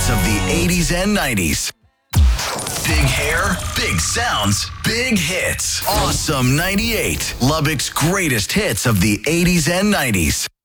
hits of the 80s and 90s. Big hair, big sounds, big hits. Awesome 98. Lubbock's greatest hits of the 80s and 90s.